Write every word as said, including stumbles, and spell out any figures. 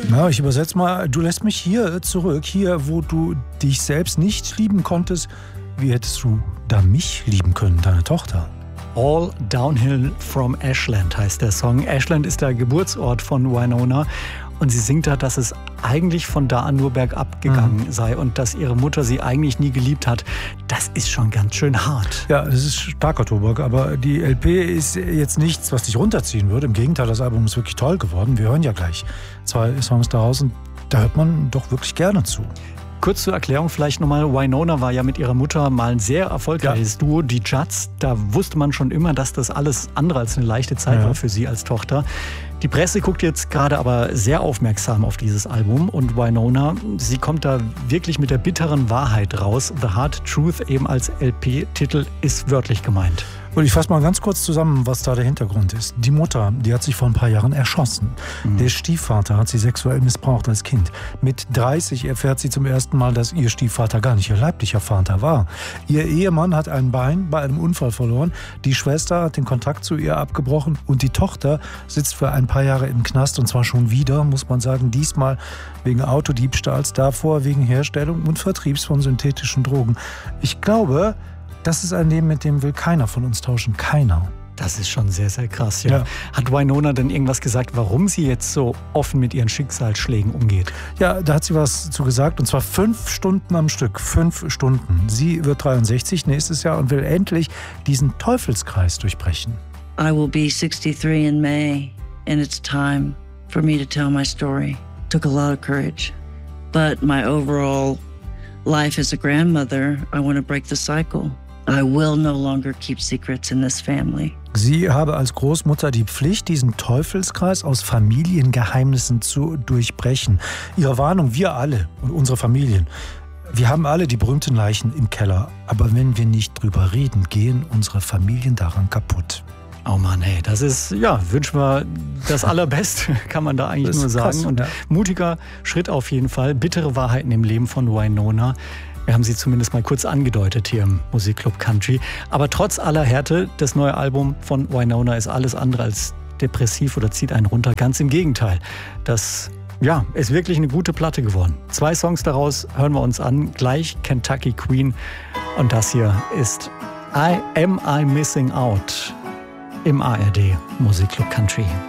Na, ich übersetze mal, du lässt mich hier zurück, hier, wo du dich selbst nicht lieben konntest. Wie hättest du da mich lieben können, deine Tochter? All Downhill from Ashland heißt der Song. Ashland ist der Geburtsort von Wynonna. Und sie singt da, dass es eigentlich von da an nur bergab gegangen mhm. sei und dass ihre Mutter sie eigentlich nie geliebt hat. Das ist schon ganz schön hart. Ja, das ist starker Tobak, aber die L P ist jetzt nichts, was dich runterziehen würde. Im Gegenteil, das Album ist wirklich toll geworden. Wir hören ja gleich zwei Songs daraus und da hört man doch wirklich gerne zu. Kurz zur Erklärung vielleicht nochmal, Wynonna war ja mit ihrer Mutter mal ein sehr erfolgreiches ja. Duo, die Judds. Da wusste man schon immer, dass das alles andere als eine leichte Zeit ja. war für sie als Tochter. Die Presse guckt jetzt gerade aber sehr aufmerksam auf dieses Album und Wynonna, sie kommt da wirklich mit der bitteren Wahrheit raus. The Hard Truth eben als L P-Titel ist wörtlich gemeint. Und ich fasse mal ganz kurz zusammen, was da der Hintergrund ist. Die Mutter, die hat sich vor ein paar Jahren erschossen. Mhm. Der Stiefvater hat sie sexuell missbraucht als Kind. Mit dreißig erfährt sie zum ersten Mal, dass ihr Stiefvater gar nicht ihr leiblicher Vater war. Ihr Ehemann hat ein Bein bei einem Unfall verloren. Die Schwester hat den Kontakt zu ihr abgebrochen. Und die Tochter sitzt für ein paar Jahre im Knast. Und zwar schon wieder, muss man sagen, diesmal wegen Autodiebstahls, davor wegen Herstellung und Vertriebs von synthetischen Drogen. Ich glaube, das ist ein Leben, mit dem will keiner von uns tauschen. Keiner. Das ist schon sehr, sehr krass. Ja. Ja. Hat Wynonna denn irgendwas gesagt, warum sie jetzt so offen mit ihren Schicksalsschlägen umgeht? Ja, da hat sie was zu gesagt. Und zwar fünf Stunden am Stück. Fünf Stunden. Sie wird dreiundsechzig nächstes Jahr und will endlich diesen Teufelskreis durchbrechen. I will be sixty-three in May. And it's time for me to tell my story. Took a lot of courage. But my overall life as a grandmother, I want to break the cycle. I will no longer keep secrets in this family. Sie habe als Großmutter die Pflicht, diesen Teufelskreis aus Familiengeheimnissen zu durchbrechen. Ihre Warnung, wir alle und unsere Familien. Wir haben alle die berühmten Leichen im Keller. Aber wenn wir nicht drüber reden, gehen unsere Familien daran kaputt. Oh Mann, hey, das ist, ja, wünschen wir das Allerbeste, kann man da eigentlich nur sagen. Krass, und ja. mutiger Schritt auf jeden Fall. Bittere Wahrheiten im Leben von Wynonna. Wir haben sie zumindest mal kurz angedeutet hier im Musikclub Country. Aber trotz aller Härte, das neue Album von Wynonna ist alles andere als depressiv oder zieht einen runter. Ganz im Gegenteil. Das ja, ist wirklich eine gute Platte geworden. Zwei Songs daraus hören wir uns an. Gleich Kentucky Queen. Und das hier ist I Am I Missing Out im A R D Musikclub Country.